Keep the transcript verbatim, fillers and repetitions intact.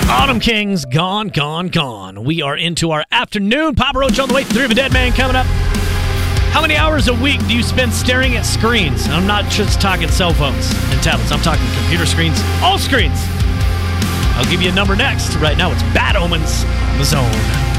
Autumn Kings, gone, gone, gone. We are into our afternoon. Papa Roach on the way. Three of a Dead Man coming up. How many hours a week do you spend staring at screens? I'm not just talking cell phones and tablets. I'm talking computer screens, all screens. I'll give you a number next. Right now, it's Bad Omens on the Zone.